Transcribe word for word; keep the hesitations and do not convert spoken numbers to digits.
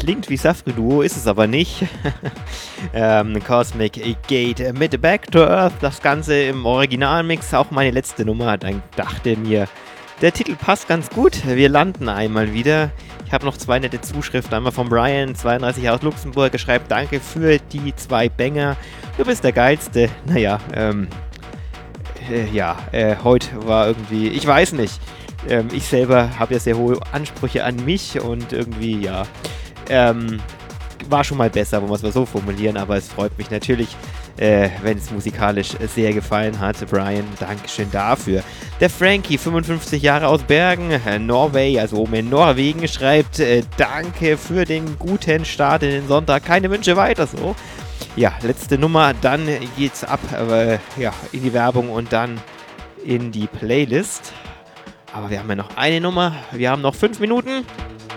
klingt wie Safri Duo, ist es aber nicht. ähm, Cosmic Gate mit Back to Earth, das Ganze im Originalmix, auch meine letzte Nummer. Dann dachte mir, der Titel passt ganz gut, wir landen einmal wieder. Ich habe noch zwei nette Zuschriften, einmal von Brian, zweiunddreißig aus Luxemburg, er schreibt, danke für die zwei Banger, du bist der Geilste. Naja, ähm, äh, ja, äh, heute war irgendwie, ich weiß nicht, ähm, ich selber habe ja sehr hohe Ansprüche an mich und irgendwie, ja, ähm, war schon mal besser, wo wir es mal so formulieren, aber es freut mich natürlich, äh, wenn es musikalisch sehr gefallen hat. Brian, Dankeschön dafür. Der Frankie, fünfundfünfzig Jahre aus Bergen, äh, Norway, also oben in Norwegen, schreibt, äh, danke für den guten Start in den Sonntag, keine Wünsche, weiter so. Ja, letzte Nummer, dann geht's ab, äh, ja, in die Werbung und dann in die Playlist. Aber wir haben ja noch eine Nummer, wir haben noch fünf Minuten.